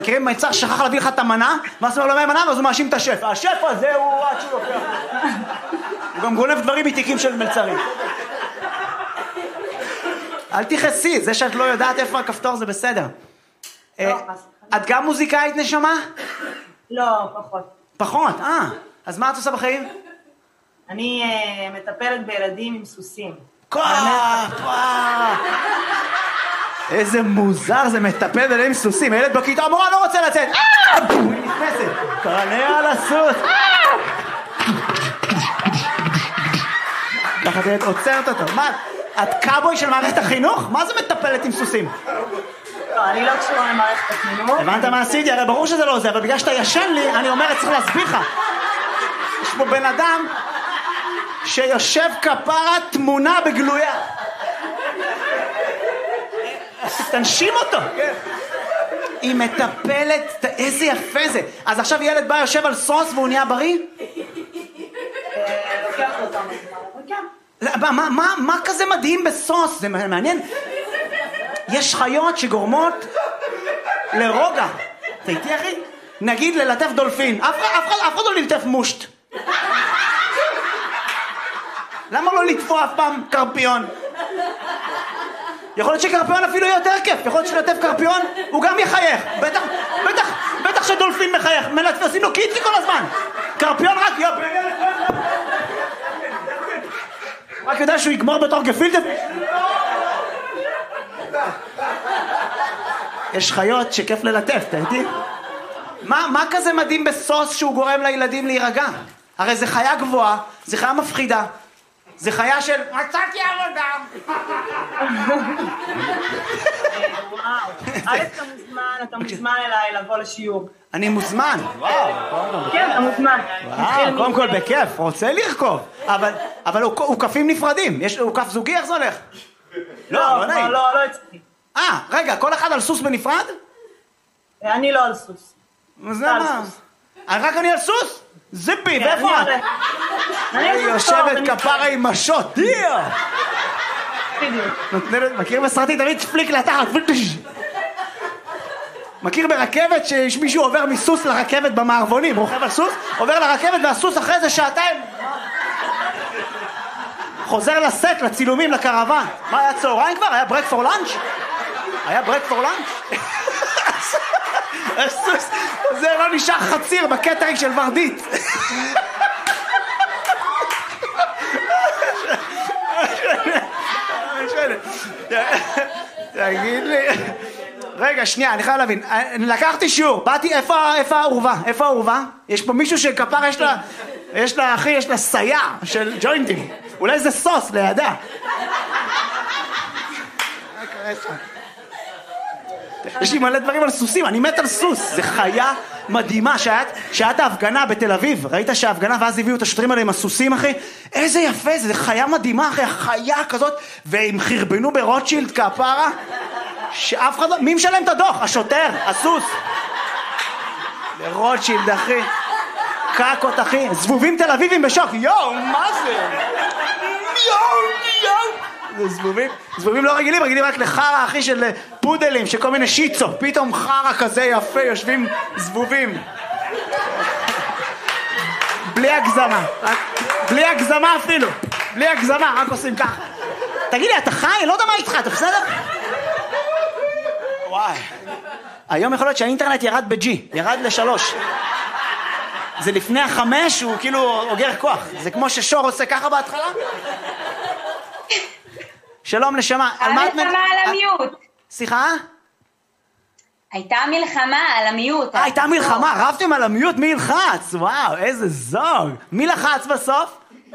מכירים, מיצר שכח להביא לך את המנה, ואז הוא לא מהמנה, ואז הוא מאשים את השף. השף הזה הוא עד שהוא לוקח. הוא גם גונב דברים מתיקים של מלצרים. אל תכעסי, זה שאת לא יודעת איפה הכפתור זה בסדר. את גם מוזיקאית נשמה? לא, פחות. פחות, אז מה את עושה בחיים? אני מטפלת בילדים עם סוסים. איזה מוזר זה מטפל בילדים עם סוסים. הילד בכיתה, המורה לא רוצה לצאת. היא נכנסת. קרנה על הסוס. ככה תהיה עוצרת אותו. מה? את קאבוי של מערכת החינוך? מה זה מטפלת עם סוסים? לא, אני לא קשורה למערכת החינוך. הבנת מה עשיתי? הרי ברור שזה לא זה, אבל בגלל שאתה ישן לי, אני אומרת, צריך להסביר לך. יש פה בן אדם שיושב כפרה תמונה בגלויה. תנשים אותו. היא מטפלת, איזה יפה זה. אז עכשיו ילד בא יושב על סוס והוא נהיה בריא? לוקח אותם, כן. מה כזה מדהים בסוס? זה מעניין. יש חיות שגורמות לרוגע. אתה איתי אחי? נגיד ללטף דולפין. אף אחד לא ללטף מושט. למה לא לטפוע אף פעם קרפיון? יכול להיות שקרפיון אפילו יותר כיף. יכול להיות שלטף קרפיון הוא גם יחייך. בטח שדולפין מחייך. עושים לו קיצי כל הזמן. קרפיון רק יודע שהוא יגמור בתור גפילטה. יש חיות שכיף ללטף, אתה איתי? מה כזה מדהים בסוס שהוא גורם לילדים להירגע? הרי זה חיה גבוהה, זה חיה מפחידה, זה חיה של מצאתי עבודה. אתה מוזמן אליי לבוא לשיעור. אני מוזמן. כן, אתה מוזמן. קודם כל בכיף, רוצה לרכוב. אבל הוא כפים נפרדים. הוא כף זוגי, איך זה הולך? לא הצליחי. רגע, כל אחד על סוס בנפרד? אני לא על סוס. אז למה? רק אני על סוס? זיפי, ואיפה את? אני יושבת כפרה עם משות. מכיר בסרטי תמיד פליק לתחת. מכיר ברכבת שיש מישהו עובר מסוס לרכבת במערבונים, רוכב על סוס, עובר לרכבת והסוס אחרי זה שעתיים חוזר לסט, לצילומים, לקרוון. מה היה צהריים כבר? היה ברק פור לנץ'? היה ברק פור לנץ'? הסוס, זה לא נשאר חציר בקטרינג של ורדית. תגיד לי, רגע, שנייה, אני חייב להבין. לקחתי שיעור, באתי, איפה האורווה? איפה האורווה? יש פה מישהו שכפר, יש לה, אחי, יש לה סייע של ג'וינטים. אולי זה סוס לידה. יש לי מלא דברים על סוסים, אני מת על סוס. זה חיה מדהימה. שהיה את ההפגנה בתל אביב, ראית שההפגנה ואז הביאו את השוטרים האלה עם הסוסים, אחי? איזה יפה זה, זה חיה מדהימה, אחי, חיה כזאת, והם חרבנו ברוטשילד כפרה, שאף אחד לא... מי משלם את הדוח? השוטר, הסוס. לרוטשילד, אחי. קקות, אחי. זבובים תל אביבים בשוק. יואו, מה זה? יואו. זה זבובים לא רגילים רק לחרה, אחי, של פודלים, של כל מיני שיצו. פתאום חרה כזה יפה, יושבים זבובים. בלי הגזמה אפילו. בלי הגזמה, רק עושים ככה. תגיד לי, אתה חי? לא יודע מה איתך, אתה בסדר? וואי. היום יכול להיות שהאינטרנט ירד ב-G, ירד ל-3. זה לפני 5, הוא כאילו אוגר כוח. זה כמו ששור עושה ככה בהתחלה. שלום נשמה. המלחמה על המיוט. סליחה? הייתה מלחמה על המיוט. הייתה מלחמה, רבתם על המיוט, מי ילחץ? וואו, איזה זוג. מי לחץ בסוף?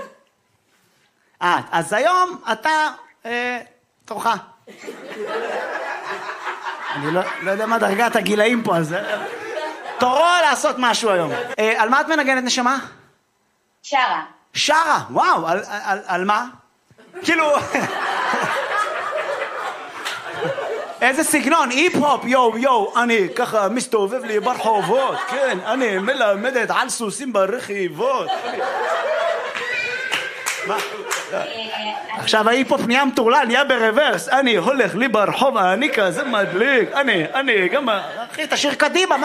אז היום אתה תורך. אני לא יודע מה דרגת הגילאים פה, אז תורו לעשות משהו היום. על מה את מנגנת נשמה? שרה. שרה, וואו, על מה? כאילו... איזה סגנון, היפ-הופ, יו, אני ככה מסתובב לי ברחובות, כן, אני מלמדת על סוסים ברחובות. מה? עכשיו ההיפ-הופ נהיה מטורלל, נהיה ברוורס. אני הולך לי ברחוב, אני כזה מדליק. אני גם... אחי, תשאיר קדימה.